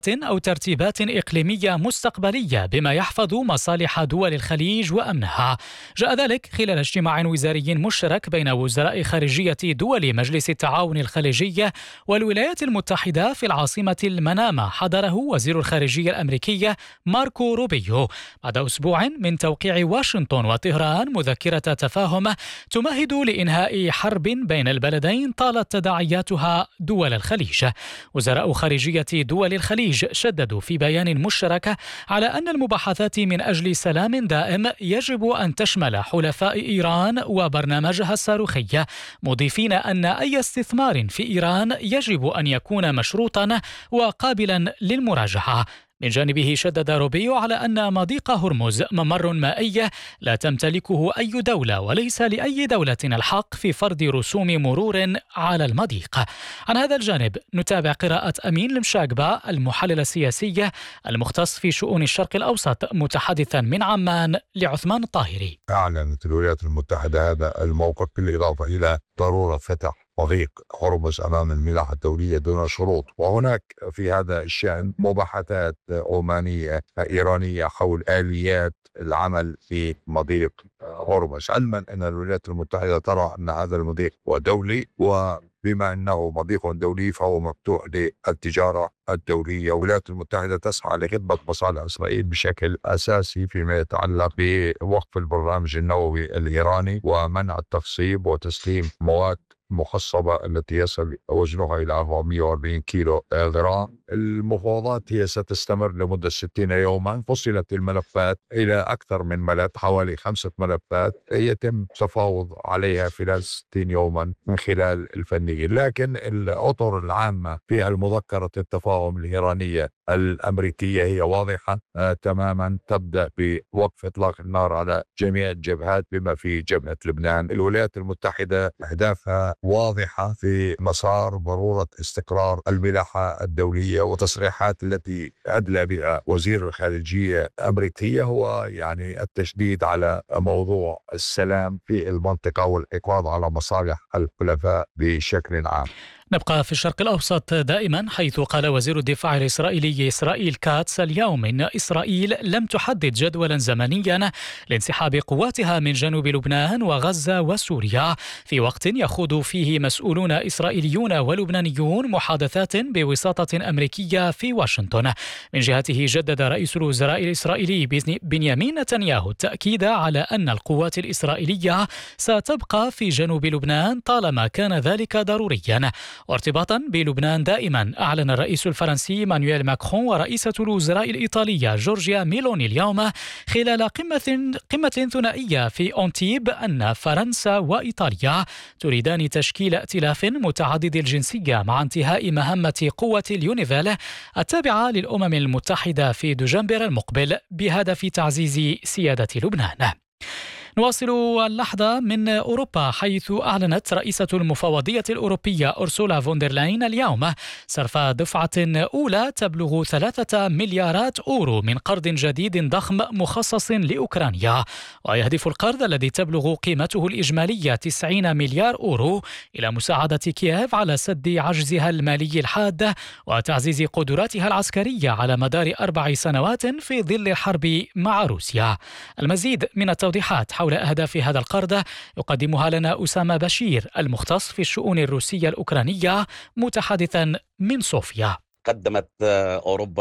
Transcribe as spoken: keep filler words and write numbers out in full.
أو ترتيبات إقليمية مستقبلية بما يحفظ مصالح دول الخليج وأمنها. جاء ذلك خلال اجتماع وزاري مشترك بين وزراء خارجية دول مجلس التعاون الخليجي والولايات المتحدة في العاصمة المنامة، حضره وزير الخارجية الأمريكي ماركو روبيو بعد أسبوع من توقيع واشنطن وطهران مذكرة تفاهم تمهد لإنهاء حرب بين البلدين طالت تداعياتها دول الخليج. وزراء خارجية دول الخليج شددوا في بيان مشترك على أن المباحثات من أجل سلام دائم يجب أن تشمل حلفاء إيران وبرنامجها الصاروخي، مضيفين أن أي استثمار في إيران يجب أن يكون مشروطا وقابلا للمراجعة. من جانبه شدد روبيو على أن مضيق هرمز ممر مائي لا تمتلكه أي دولة وليس لأي دولة الحق في فرض رسوم مرور على المضيق. عن هذا الجانب نتابع قراءة أمين المشاقبة المحلل السياسي المختص في شؤون الشرق الأوسط متحدثا من عمان لعثمان الطاهري. أعلنت الولايات المتحدة هذا الموقف بالإضافة إلى ضرورة فتح مضيق هرمز أمام الملاحة الدولية دون شروط، وهناك في هذا الشأن مباحثات عمانية إيرانية حول آليات العمل في مضيق هرمز، علما أن الولايات المتحدة ترى أن هذا المضيق هو دولي، وبما أنه مضيق دولي فهو مفتوح للتجارة الدولية. والولايات المتحدة تسعى لخدمة مصالح إسرائيل بشكل أساسي فيما يتعلق بوقف البرنامج النووي الإيراني ومنع التخصيب وتسليم مواد مخصبة التي يصل وزنها إلى أربعمائة وأربعين كيلو غرام. المفاوضات هي ستستمر لمدة ستين يوما. فصلت الملفات إلى أكثر من ملف، حوالي خمسة ملفات يتم تفاوض عليها خلال ستين يوما من خلال الفنيين، لكن الأطر العامة في المذكرة التفاهم الإيرانية الأمريكية هي واضحة آه تماما، تبدأ بوقف إطلاق النار على جميع الجبهات بما في جبهة لبنان. الولايات المتحدة أهدافها واضحة في مسار ضرورة استقرار الملاحة الدولية، وتصريحات التي أدلى بها وزير الخارجية الأمريكية هو يعني التشديد على موضوع السلام في المنطقة والحفاظ على مصالح الحلفاء بشكل عام. نبقى في الشرق الأوسط دائما، حيث قال وزير الدفاع الإسرائيلي إسرائيل كاتس اليوم إن إسرائيل لم تحدد جدولا زمنيا لانسحاب قواتها من جنوب لبنان وغزة وسوريا، في وقت يخوض فيه مسؤولون إسرائيليون ولبنانيون محادثات بوساطة أمريكية في واشنطن. من جهته جدد رئيس الوزراء الإسرائيلي بنيامين نتنياهو التأكيد على أن القوات الإسرائيلية ستبقى في جنوب لبنان طالما كان ذلك ضروريا. وارتباطا بلبنان دائما، أعلن الرئيس الفرنسي مانويل ماكرون ورئيسة الوزراء الإيطالية جورجيا ميلوني اليوم خلال قمة قمة ثنائية في أنتيب أن فرنسا وإيطاليا تريدان تشكيل ائتلاف متعدد الجنسية مع انتهاء مهمة قوة اليونيفيل التابعة للأمم المتحدة في دجنبر المقبل بهدف تعزيز سيادة لبنان. نواصل اللحظة من أوروبا، حيث أعلنت رئيسة المفوضية الأوروبية أرسولا فوندرلاين اليوم صرف دفعة أولى تبلغ ثلاثة مليارات أورو من قرض جديد ضخم مخصص لأوكرانيا، ويهدف القرض الذي تبلغ قيمته الإجمالية تسعين مليار أورو إلى مساعدة كييف على سد عجزها المالي الحاد وتعزيز قدراتها العسكرية على مدار أربع سنوات في ظل الحرب مع روسيا. المزيد من التوضيحات حول أهداف هذا القرض يقدمها لنا أسامة بشير المختص في الشؤون الروسية الأوكرانية متحدثا من صوفيا. قدمت أوروبا